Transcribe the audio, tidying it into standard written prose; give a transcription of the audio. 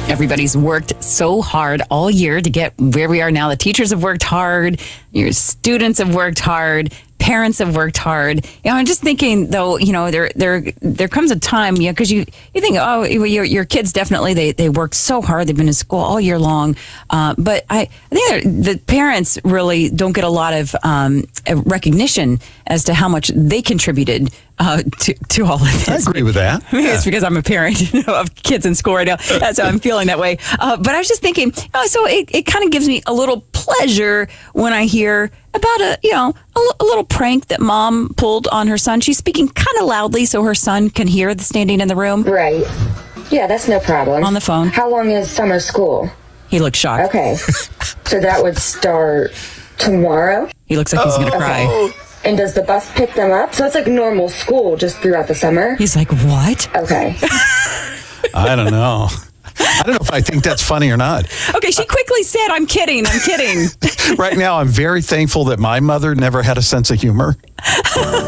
Everybody's worked so hard all year to get where we are now. The teachers have worked hard. Your students have worked hard. Parents have worked hard. I'm just thinking, though, there comes a time, because you think, oh, your kids definitely, they worked so hard. They've been in school all year long. But I think the parents really don't get a lot of recognition as to how much they contributed to all of this. I agree with that. Maybe it's because I'm a parent of kids in school right now. That's how I'm feeling that way. But I was just thinking, so it kind of gives me a little pleasure when I hear about a little prank that mom pulled on her son. She's speaking kind of loudly so her son can hear the standing in the room. Right. Yeah, that's no problem. On the phone. How long is summer school? He looks shocked. Okay. So that would start tomorrow? He looks like he's going to cry. Okay. And does the bus pick them up? So it's like normal school just throughout the summer? He's like, what? Okay. I don't know. I don't know if I think that's funny or not. Okay, she quickly said, I'm kidding. Right now, I'm very thankful that my mother never had a sense of humor.